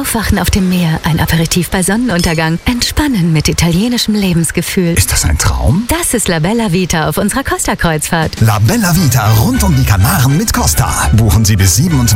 Aufwachen auf dem Meer, ein Aperitif bei Sonnenuntergang. Entspannen mit italienischem Lebensgefühl. Ist das ein Traum? Das ist La Bella Vita auf unserer Costa-Kreuzfahrt. La Bella Vita rund um die Kanaren mit Costa. Buchen Sie bis 27.